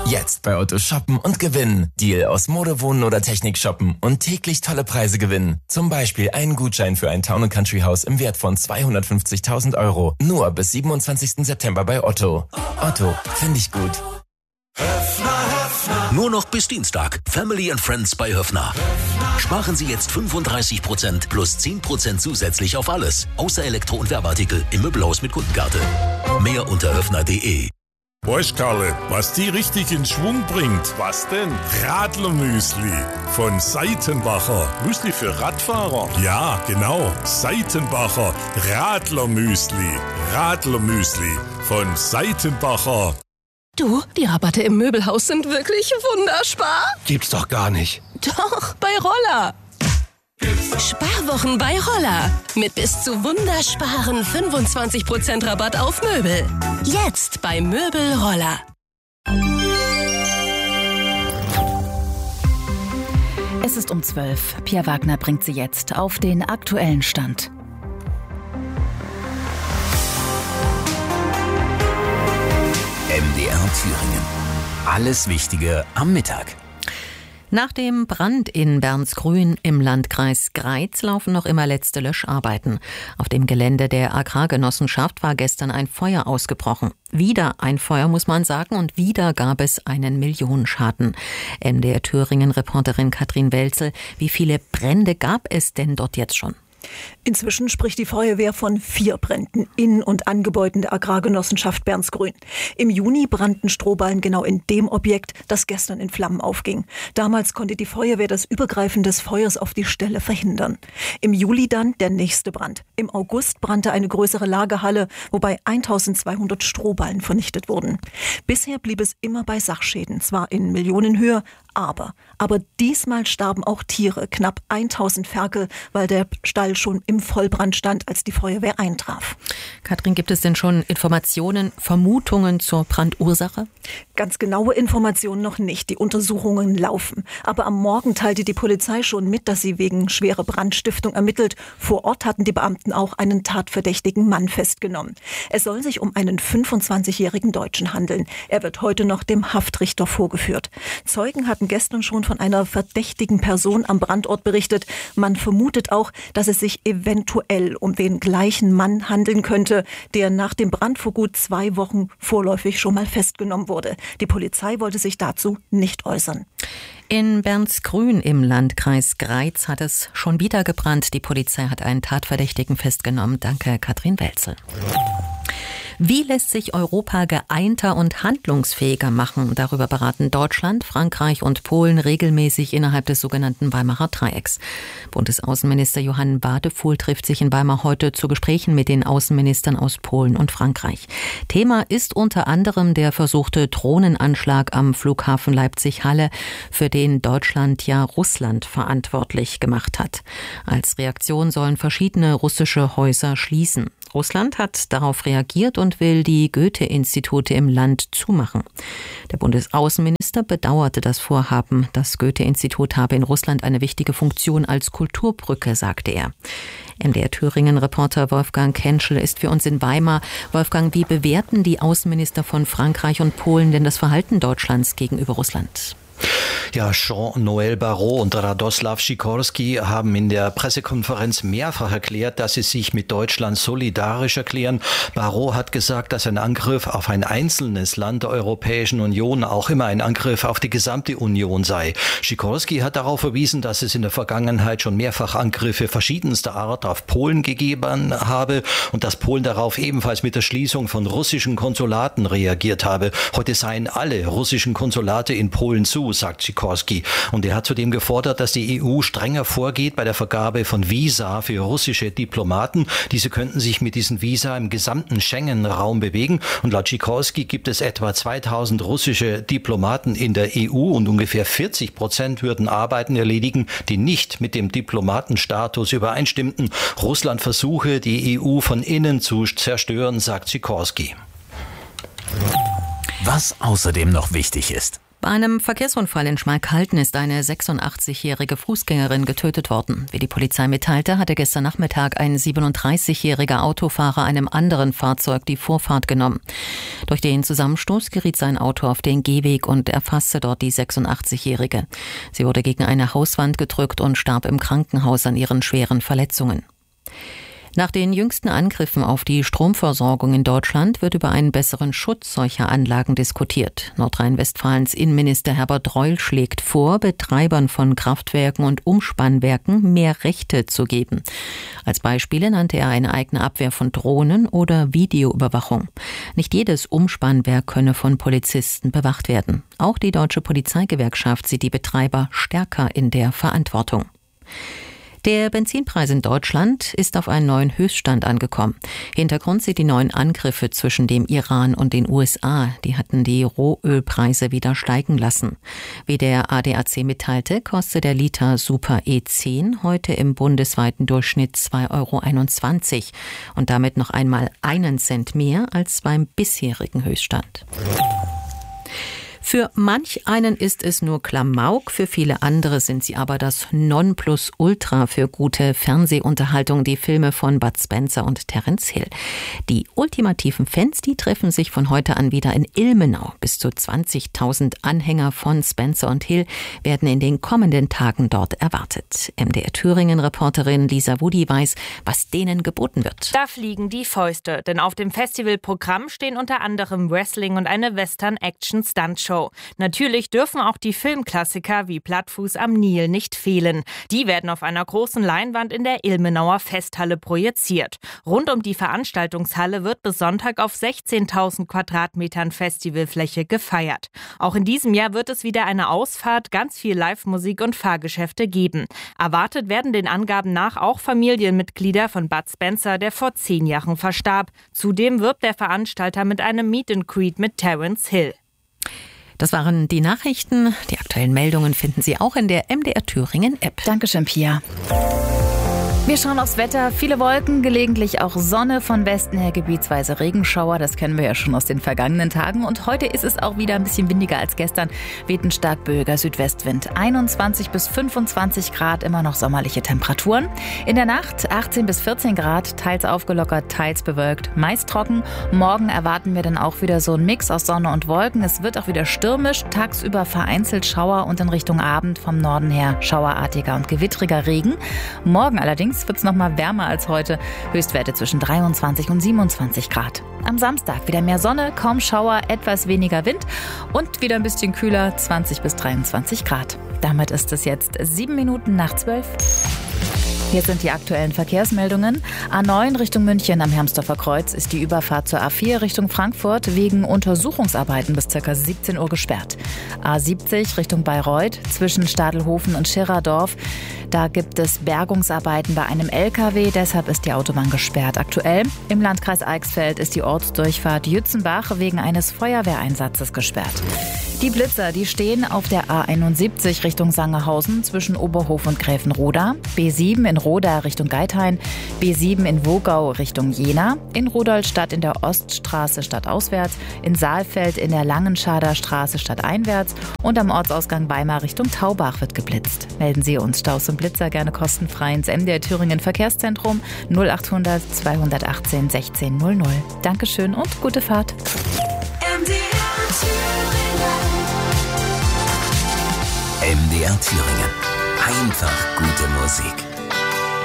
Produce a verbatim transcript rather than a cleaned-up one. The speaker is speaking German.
Jetzt bei Otto shoppen und gewinnen. Deal aus Mode, Wohnen oder Technik shoppen und täglich tolle Preise gewinnen. Zum Beispiel einen Gutschein für ein Town and Country Haus im Wert von zweihundertfünfzigtausend Euro. Nur bis siebenundzwanzigsten September bei Otto. Otto, finde ich gut. Höfner, Höfner. Nur noch bis Dienstag. Family and Friends bei Höfner. Sparen Sie jetzt fünfunddreißig Prozent plus zehn Prozent zusätzlich auf alles. Außer Elektro- und Werbeartikel im Möbelhaus mit Kundenkarte. Mehr unter höfner punkt de. Weißt Karle, was die richtig in Schwung bringt? Was denn? Radlermüsli von Seitenbacher. Müsli für Radfahrer? Ja, genau. Seitenbacher Radlermüsli. Radlermüsli von Seitenbacher. Du, die Rabatte im Möbelhaus sind wirklich wunderspar. Gibt's doch gar nicht. Doch, bei Roller. Sparwochen bei Roller. Mit bis zu wundersparen fünfundzwanzig Prozent Rabatt auf Möbel. Jetzt bei Möbel Roller. Es ist um zwölf. Pia Wagner bringt Sie jetzt auf den aktuellen Stand. M D R Thüringen. Alles Wichtige am Mittag. Nach dem Brand in Bernsgrün im Landkreis Greiz laufen noch immer letzte Löscharbeiten. Auf dem Gelände der Agrargenossenschaft war gestern ein Feuer ausgebrochen. Wieder ein Feuer, muss man sagen, und wieder gab es einen Millionenschaden. M D R Thüringen-Reporterin Katrin Welzel, wie viele Brände gab es denn dort jetzt schon? Inzwischen spricht die Feuerwehr von vier Bränden in und an Gebäuden der Agrargenossenschaft Bernsgrün. Im Juni brannten Strohballen genau in dem Objekt, das gestern in Flammen aufging. Damals konnte die Feuerwehr das Übergreifen des Feuers auf die Stelle verhindern. Im Juli dann der nächste Brand. Im August brannte eine größere Lagerhalle, wobei eintausendzweihundert Strohballen vernichtet wurden. Bisher blieb es immer bei Sachschäden, zwar in Millionenhöhe, aber, aber diesmal starben auch Tiere, knapp tausend Ferkel, weil der Stall schon im Vollbrand stand, als die Feuerwehr eintraf. Katrin, gibt es denn schon Informationen, Vermutungen zur Brandursache? Ganz genaue Informationen noch nicht. Die Untersuchungen laufen. Aber am Morgen teilte die Polizei schon mit, dass sie wegen schwerer Brandstiftung ermittelt. Vor Ort hatten die Beamten auch einen tatverdächtigen Mann festgenommen. Es soll sich um einen fünfundzwanzigjährigen Deutschen handeln. Er wird heute noch dem Haftrichter vorgeführt. Zeugen hatten gestern schon von einer verdächtigen Person am Brandort berichtet. Man vermutet auch, dass es sich eventuell um den gleichen Mann handeln könnte, der nach dem Brand vor gut zwei Wochen vorläufig schon mal festgenommen wurde. Die Polizei wollte sich dazu nicht äußern. In Bernsgrün im Landkreis Greiz hat es schon wieder gebrannt. Die Polizei hat einen Tatverdächtigen festgenommen. Danke, Katrin Welzel. Wie lässt sich Europa geeinter und handlungsfähiger machen? Darüber beraten Deutschland, Frankreich und Polen regelmäßig innerhalb des sogenannten Weimarer Dreiecks. Bundesaußenminister Johann Wadefuhl trifft sich in Weimar heute zu Gesprächen mit den Außenministern aus Polen und Frankreich. Thema ist unter anderem der versuchte Drohnenanschlag am Flughafen Leipzig-Halle, für den Deutschland ja Russland verantwortlich gemacht hat. Als Reaktion sollen verschiedene russische Häuser schließen. Russland hat darauf reagiert und will die Goethe-Institute im Land zumachen. Der Bundesaußenminister bedauerte das Vorhaben. Das Goethe-Institut habe in Russland eine wichtige Funktion als Kulturbrücke, sagte er. M D R Thüringen-Reporter Wolfgang Kenschel ist für uns in Weimar. Wolfgang, wie bewerten die Außenminister von Frankreich und Polen denn das Verhalten Deutschlands gegenüber Russland? Ja, Jean-Noël Barrot und Radoslav Sikorski haben in der Pressekonferenz mehrfach erklärt, dass sie sich mit Deutschland solidarisch erklären. Barrot hat gesagt, dass ein Angriff auf ein einzelnes Land der Europäischen Union auch immer ein Angriff auf die gesamte Union sei. Sikorski hat darauf verwiesen, dass es in der Vergangenheit schon mehrfach Angriffe verschiedenster Art auf Polen gegeben habe und dass Polen darauf ebenfalls mit der Schließung von russischen Konsulaten reagiert habe. Heute seien alle russischen Konsulate in Polen zu, sagt Sikorski. Und er hat zudem gefordert, dass die E U strenger vorgeht bei der Vergabe von Visa für russische Diplomaten. Diese könnten sich mit diesen Visa im gesamten Schengen-Raum bewegen. Und laut Sikorski gibt es etwa zweitausend russische Diplomaten in der E U und ungefähr vierzig Prozent würden Arbeiten erledigen, die nicht mit dem Diplomatenstatus übereinstimmten. Russland versuche, die E U von innen zu zerstören, sagt Sikorski. Was außerdem noch wichtig ist. Bei einem Verkehrsunfall in Schmalkalden ist eine sechsundachtzig-jährige Fußgängerin getötet worden. Wie die Polizei mitteilte, hatte gestern Nachmittag ein siebenunddreißigjähriger Autofahrer einem anderen Fahrzeug die Vorfahrt genommen. Durch den Zusammenstoß geriet sein Auto auf den Gehweg und erfasste dort die sechsundachtzig-jährige. Sie wurde gegen eine Hauswand gedrückt und starb im Krankenhaus an ihren schweren Verletzungen. Nach den jüngsten Angriffen auf die Stromversorgung in Deutschland wird über einen besseren Schutz solcher Anlagen diskutiert. Nordrhein-Westfalens Innenminister Herbert Reul schlägt vor, Betreibern von Kraftwerken und Umspannwerken mehr Rechte zu geben. Als Beispiele nannte er eine eigene Abwehr von Drohnen oder Videoüberwachung. Nicht jedes Umspannwerk könne von Polizisten bewacht werden. Auch die Deutsche Polizeigewerkschaft sieht die Betreiber stärker in der Verantwortung. Der Benzinpreis in Deutschland ist auf einen neuen Höchststand angekommen. Hintergrund sind die neuen Angriffe zwischen dem Iran und den U S A. Die hatten die Rohölpreise wieder steigen lassen. Wie der A D A C mitteilte, kostet der Liter Super E zehn heute im bundesweiten Durchschnitt zwei Euro einundzwanzig und damit noch einmal einen Cent mehr als beim bisherigen Höchststand. Für manch einen ist es nur Klamauk, für viele andere sind sie aber das Nonplusultra für gute Fernsehunterhaltung, die Filme von Bud Spencer und Terence Hill. Die ultimativen Fans, die treffen sich von heute an wieder in Ilmenau. Bis zu zwanzigtausend Anhänger von Spencer und Hill werden in den kommenden Tagen dort erwartet. M D R Thüringen-Reporterin Lisa Wudi weiß, was denen geboten wird. Da fliegen die Fäuste, denn auf dem Festivalprogramm stehen unter anderem Wrestling und eine Western-Action-Stunt-Show. Natürlich dürfen auch die Filmklassiker wie Plattfuß am Nil nicht fehlen. Die werden auf einer großen Leinwand in der Ilmenauer Festhalle projiziert. Rund um die Veranstaltungshalle wird bis Sonntag auf sechzehntausend Quadratmetern Festivalfläche gefeiert. Auch in diesem Jahr wird es wieder eine Ausfahrt, ganz viel Live-Musik und Fahrgeschäfte geben. Erwartet werden den Angaben nach auch Familienmitglieder von Bud Spencer, der vor zehn Jahren verstarb. Zudem wirbt der Veranstalter mit einem Meet and Greet mit Terence Hill. Das waren die Nachrichten. Die aktuellen Meldungen finden Sie auch in der M D R Thüringen App. Dankeschön, Pia. Wir schauen aufs Wetter. Viele Wolken, gelegentlich auch Sonne, von Westen her gebietsweise Regenschauer. Das kennen wir ja schon aus den vergangenen Tagen. Und heute ist es auch wieder ein bisschen windiger als gestern. Weht ein stark böiger Südwestwind. einundzwanzig bis fünfundzwanzig Grad, immer noch sommerliche Temperaturen. In der Nacht achtzehn bis vierzehn Grad, teils aufgelockert, teils bewölkt, meist trocken. Morgen erwarten wir dann auch wieder so einen Mix aus Sonne und Wolken. Es wird auch wieder stürmisch, tagsüber vereinzelt Schauer und in Richtung Abend vom Norden her schauerartiger und gewittriger Regen. Morgen allerdings wird es noch mal wärmer als heute. Höchstwerte zwischen dreiundzwanzig und siebenundzwanzig Grad. Am Samstag wieder mehr Sonne, kaum Schauer, etwas weniger Wind und wieder ein bisschen kühler, zwanzig bis dreiundzwanzig Grad. Damit ist es jetzt sieben Minuten nach zwölf. Hier sind die aktuellen Verkehrsmeldungen. A neun Richtung München am Hermsdorfer Kreuz ist die Überfahrt zur A vier Richtung Frankfurt wegen Untersuchungsarbeiten bis ca. siebzehn Uhr gesperrt. A siebzig Richtung Bayreuth zwischen Stadelhofen und Schirradorf. Da gibt es Bergungsarbeiten bei einem L K W, deshalb ist die Autobahn gesperrt. Aktuell im Landkreis Eichsfeld ist die Ortsdurchfahrt Jützenbach wegen eines Feuerwehreinsatzes gesperrt. Die Blitzer, die stehen auf der A einundsiebzig Richtung Sangerhausen zwischen Oberhof und Gräfenroda, B sieben in Roda Richtung Geithain, B sieben in Wogau Richtung Jena, in Rudolstadt in der Oststraße stadtauswärts, in Saalfeld in der Langenscharder Straße stadteinwärts und am Ortsausgang Weimar Richtung Taubach wird geblitzt. Melden Sie uns Staus und Blitzer gerne kostenfrei ins M D R Thüringen Verkehrszentrum null achthundert zweihundertachtzehn sechzehn null null. Dankeschön und gute Fahrt. M D R Thüringen. Einfach gute Musik.